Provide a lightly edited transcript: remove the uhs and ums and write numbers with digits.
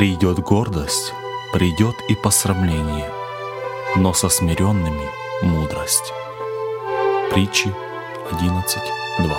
Придет гордость, придет и посрамление, но со смиренными мудрость. Притчи 11:2.